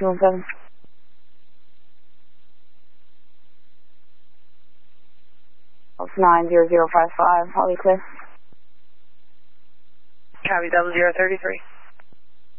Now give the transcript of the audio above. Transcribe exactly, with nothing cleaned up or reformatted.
Fuel seven. That's nine zero zero five five, Holly clear. Copy, double zero thirty-three.